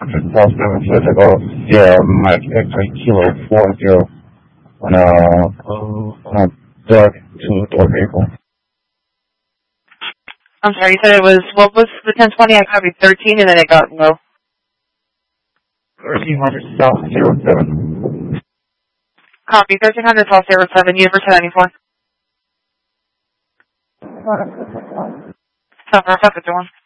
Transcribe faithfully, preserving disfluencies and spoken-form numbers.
False seven says I go, yeah, Mike X-ray Kilo four zero on uh, on a dark two-door vehicle. I'm sorry, you said it was, what was the ten twenty? I copied thirteen and then it got low. thirteen hundred South zero seven. Copy, thirteen hundred South zero seven, Universe ninety-four. Stop, stop, stop, one.